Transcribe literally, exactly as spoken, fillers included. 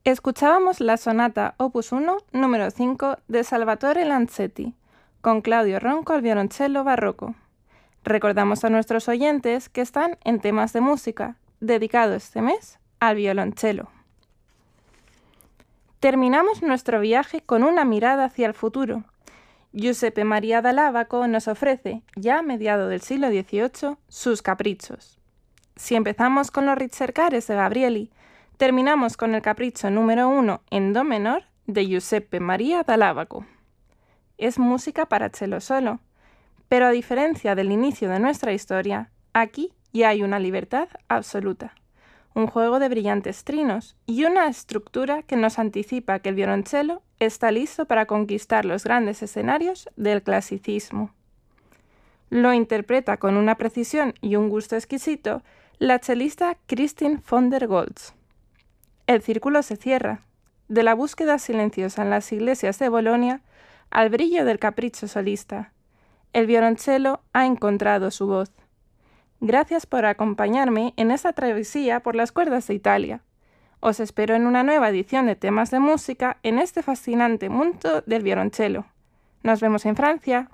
Escuchábamos la sonata opus uno, número cinco, de Salvatore Lanzetti, con Claudio Ronco al violonchelo barroco. Recordamos a nuestros oyentes que están en temas de música, dedicado este mes al violonchelo. Terminamos nuestro viaje con una mirada hacia el futuro. Giuseppe Maria Dall'Abaco nos ofrece, ya a mediados del siglo dieciocho, sus caprichos. Si empezamos con los ricercares de Gabrieli, terminamos con el capricho número uno en do menor de Giuseppe Maria Dall'Abaco. Es música para cello solo, pero a diferencia del inicio de nuestra historia, aquí ya hay una libertad absoluta, un juego de brillantes trinos y una estructura que nos anticipa que el violonchelo está listo para conquistar los grandes escenarios del clasicismo. Lo interpreta con una precisión y un gusto exquisito la chelista Christine von der Goltz. El círculo se cierra, de la búsqueda silenciosa en las iglesias de Bolonia al brillo del capricho solista. El violonchelo ha encontrado su voz. Gracias por acompañarme en esta travesía por las cuerdas de Italia. Os espero en una nueva edición de Temas de Música en este fascinante mundo del violonchelo. Nos vemos en Francia.